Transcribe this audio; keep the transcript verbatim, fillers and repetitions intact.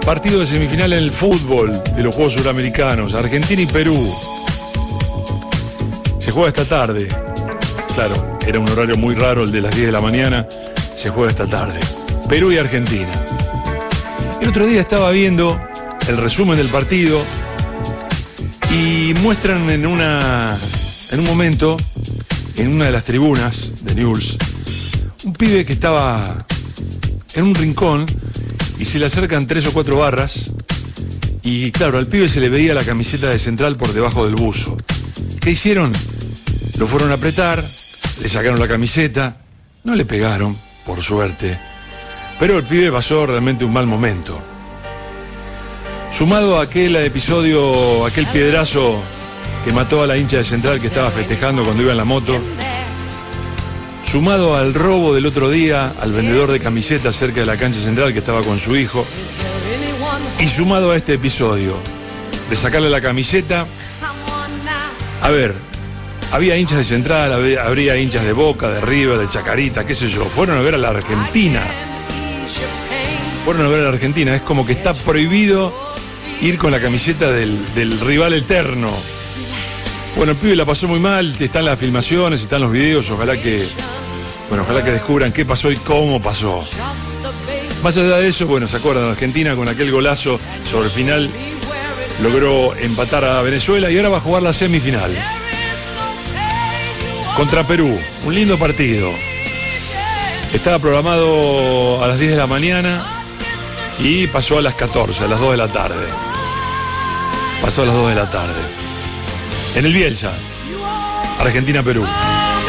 Partido de semifinal en el fútbol de los Juegos Suramericanos, Argentina y Perú. Se juega esta tarde. Claro, era un horario muy raro el de las diez de la mañana. Se juega esta tarde. Perú y Argentina. El otro día estaba viendo el resumen del partido y muestran en una en un momento, en una de las tribunas de Newell's, un pibe que estaba en un rincón y se le acercan tres o cuatro barras y claro, al pibe se le veía la camiseta de Central por debajo del buzo. ¿Qué hicieron? Lo fueron a apretar, le sacaron la camiseta, no le pegaron, por suerte, pero el pibe pasó realmente un mal momento. Sumado a aquel episodio, aquel piedrazo que mató a la hincha de Central que estaba festejando cuando iba en la moto, sumado al robo del otro día al vendedor de camisetas cerca de la cancha Central que estaba con su hijo, y sumado a este episodio de sacarle la camiseta, a ver, había hinchas de Central, había, habría hinchas de Boca, de River, de Chacarita, qué sé yo, fueron a ver a la Argentina. Fueron a ver a la Argentina, es como que está prohibido ir con la camiseta del, del rival eterno. Bueno, el pibe la pasó muy mal, están las filmaciones, están los videos, ojalá que, bueno, ojalá que descubran qué pasó y cómo pasó. Más allá de eso, bueno, se acuerdan, Argentina con aquel golazo sobre el final logró empatar a Venezuela y ahora va a jugar la semifinal contra Perú, un lindo partido. Estaba programado a las diez de la mañana y pasó a las catorce, a las dos de la tarde. Pasó a las dos de la tarde. En el Bielsa, Argentina-Perú.